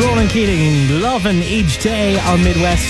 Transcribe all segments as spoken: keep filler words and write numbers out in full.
Ronan Keating, loving each day on Midwest.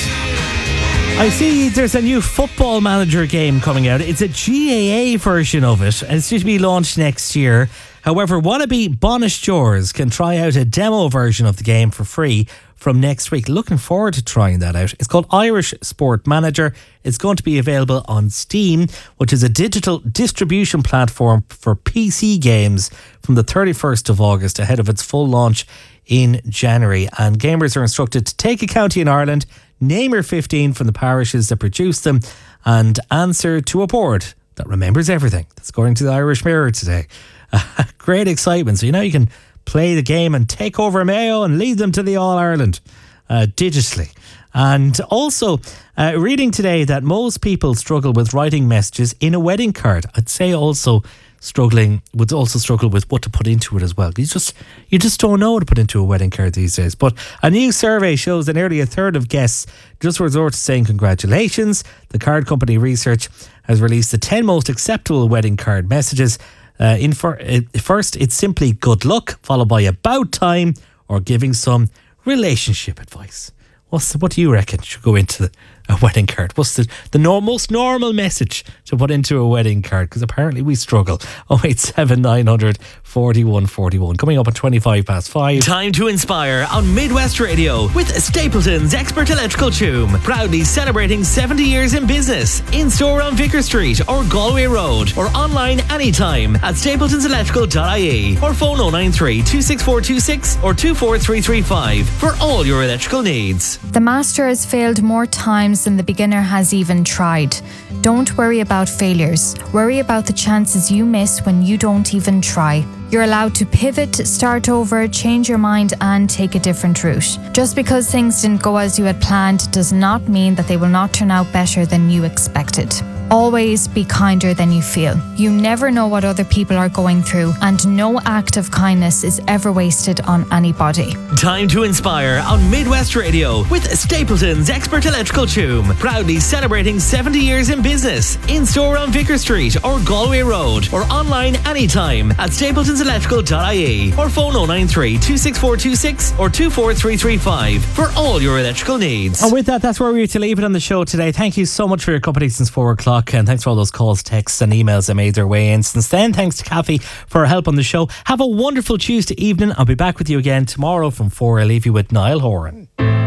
I see there's a new Football Manager game coming out. It's a G A A version of it, and it's due to be launched next year. However, wannabe Bonnish Jors can try out a demo version of the game for free from next week. Looking forward to trying that out. It's called Irish Sport Manager. It's going to be available on Steam, which is a digital distribution platform for P C games, from the thirty-first of August ahead of its full launch in January. And gamers are instructed to take a county in Ireland, name your fifteen from the parishes that produce them, and answer to a board that remembers everything. That's according to the Irish Mirror today. Uh, great excitement. So you know you can play the game and take over Mayo and lead them to the All-Ireland uh, digitally. And also, uh, reading today that most people struggle with writing messages in a wedding card. I'd say also struggling, would also struggle with what to put into it as well. You just you just don't know what to put into a wedding card these days. But a new survey shows that nearly a third of guests just resort to saying congratulations. The card company Research has released the ten most acceptable wedding card messages. Uh, in for, uh, first, it's simply good luck, followed by about time or giving some relationship advice. What's the, what do you reckon should go into the, a wedding card? What's the, the no, most normal message to put into a wedding card? Because apparently we struggle. oh eight seven nine hundred forty-one forty-one. Coming up at twenty-five past five. Time to inspire on Midwest Radio with Stapleton's Expert Electrical Choom. Proudly celebrating seventy years in business. In store on Vicar Street or Galway Road, or online anytime at stapletons electrical dot I E, or phone oh nine three, two six four two six or two four three three five for all your electrical needs. The master has failed more times than the beginner has even tried. Don't worry about failures. Worry about the chances you miss when you don't even try. You're allowed to pivot, start over, change your mind and take a different route. Just because things didn't go as you had planned does not mean that they will not turn out better than you expected. Always be kinder than you feel. You never know what other people are going through, and no act of kindness is ever wasted on anybody. Time to inspire on Midwest Radio with Stapleton's Expert Electrical Choom. Proudly celebrating seventy years in business. In store on Vicar Street or Galway Road, or online anytime at stapletons electrical dot I E, or phone oh nine three, two six four two six or two four three three five for all your electrical needs. And with that, that's where we're to leave it on the show today. Thank you so much for your company since four o'clock. And thanks for all those calls, texts and emails that made their way in since then. Thanks to Kathy for her help on the show. Have a wonderful Tuesday evening. I'll be back with you again tomorrow from four. I'll leave you with Niall Horan.